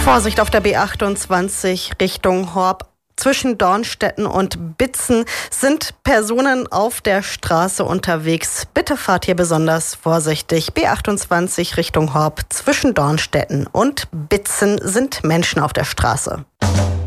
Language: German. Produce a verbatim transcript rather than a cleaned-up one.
Vorsicht auf der B achtundzwanzig Richtung Horb. Zwischen Dornstetten und Bitzen sind Personen auf der Straße unterwegs. Bitte fahrt hier besonders vorsichtig. B achtundzwanzig Richtung Horb. Zwischen Dornstetten und Bitzen sind Menschen auf der Straße.